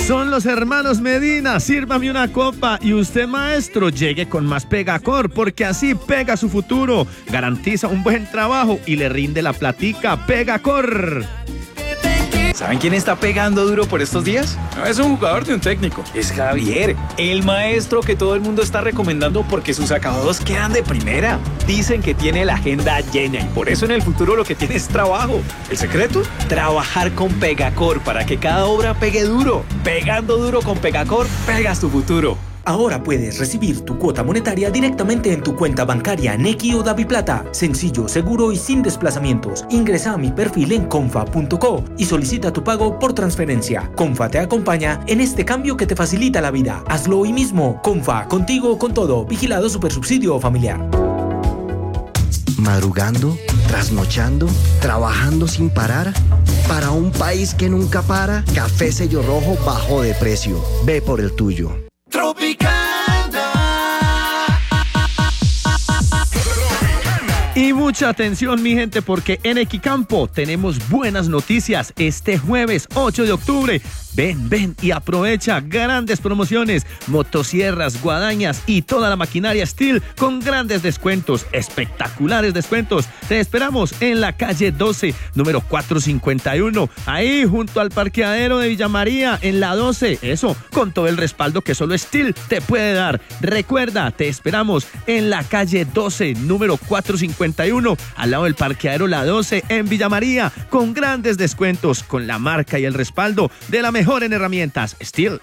Son los hermanos Medina, sírvame una copa y usted, maestro, llegue con más Pegacor, porque así pega su futuro, garantiza un buen trabajo y le rinde la platica. Pegacor. ¿Saben quién está pegando duro por estos días? No es un jugador de un técnico, es Javier, el maestro que todo el mundo está recomendando porque sus acabados quedan de primera. Dicen que tiene la agenda llena y por eso en el futuro lo que tiene es trabajo. ¿El secreto? Trabajar con Pegacor para que cada obra pegue duro. Pegando duro con Pegacor, pegas tu futuro. Ahora puedes recibir tu cuota monetaria directamente en tu cuenta bancaria Nequi o DaviPlata. Sencillo, seguro y sin desplazamientos. Ingresa a mi perfil en confa.co y solicita tu pago por transferencia. Confa te acompaña en este cambio que te facilita la vida. Hazlo hoy mismo. Confa, contigo con todo. Vigilado Supersubsidio Familiar. Madrugando, trasnochando, trabajando sin parar. Para un país que nunca para, Café Sello Rojo bajó de precio. Ve por el tuyo. Y mucha atención, mi gente, porque en Equicampo tenemos buenas noticias este jueves 8 de octubre. Ven y aprovecha grandes promociones, motosierras, guadañas y toda la maquinaria Steel con grandes descuentos, espectaculares descuentos. Te esperamos en la calle 12, número 451, ahí junto al parqueadero de Villa María, en la 12, eso, con todo el respaldo que solo Steel te puede dar. Recuerda, te esperamos en la calle 12, número 451, al lado del parqueadero La 12 en Villa María, con grandes descuentos, con la marca y el respaldo de la mejor en herramientas, Steel.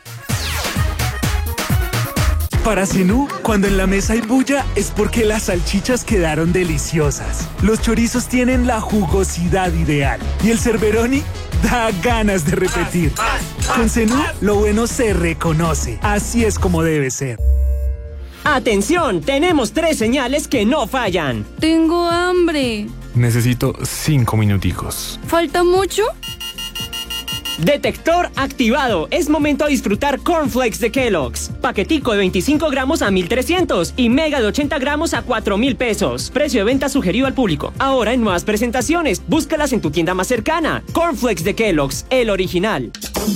Para Zenú, cuando en la mesa hay bulla es porque las salchichas quedaron deliciosas. Los chorizos tienen la jugosidad ideal y el Cerberoni da ganas de repetir. Con Zenú, lo bueno se reconoce. Así es como debe ser. ¡Atención! Tenemos 3 señales que no fallan. Tengo hambre. Necesito 5 minuticos. ¿Falta mucho? Detector activado. Es momento de disfrutar Cornflakes de Kellogg's. Paquetico de 25 gramos a 1,300 y mega de 80 gramos a 4,000 pesos. Precio de venta sugerido al público. Ahora en nuevas presentaciones. Búscalas en tu tienda más cercana. Cornflakes de Kellogg's, el original.